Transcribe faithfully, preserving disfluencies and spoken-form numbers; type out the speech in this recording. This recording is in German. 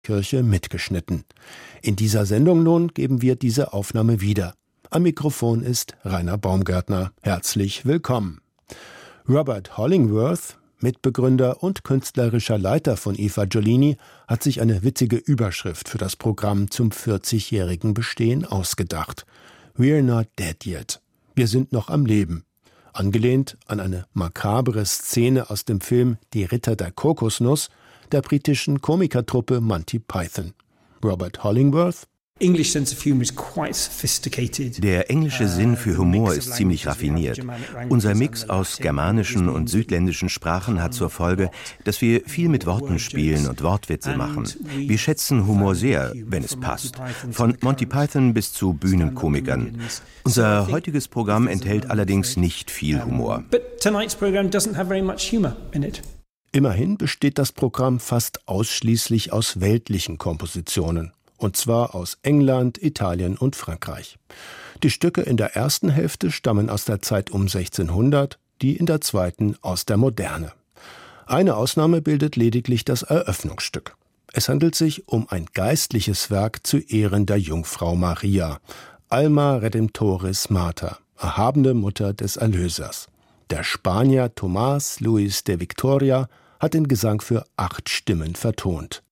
Kirche mitgeschnitten. In dieser Sendung nun geben wir diese Aufnahme wieder. Am Mikrofon ist Rainer Baumgärtner. Herzlich willkommen. Robert Hollingworth, Mitbegründer und künstlerischer Leiter von Eva Giolini, hat sich eine witzige Überschrift für das Programm zum vierzigjährigen Bestehen ausgedacht. We're not dead yet. Wir sind noch am Leben. Angelehnt an eine makabere Szene aus dem Film Die Ritter der Kokosnuss der britischen Komikertruppe Monty Python. Robert Hollingworth: Der englische Sinn für Humor ist ziemlich raffiniert. Unser Mix aus germanischen und südländischen Sprachen hat zur Folge, dass wir viel mit Worten spielen und Wortwitze machen. Wir schätzen Humor sehr, wenn es passt. Von Monty Python bis zu Bühnenkomikern. Unser heutiges Programm enthält allerdings nicht viel Humor. Immerhin besteht das Programm fast ausschließlich aus weltlichen Kompositionen. Und zwar aus England, Italien und Frankreich. Die Stücke in der ersten Hälfte stammen aus der Zeit um sechzehnhundert, die in der zweiten aus der Moderne. Eine Ausnahme bildet lediglich das Eröffnungsstück. Es handelt sich um ein geistliches Werk zu Ehren der Jungfrau Maria, Alma Redemptoris Mater, erhabene Mutter des Erlösers. Der Spanier Tomás Luis de Victoria hat den Gesang für acht Stimmen vertont.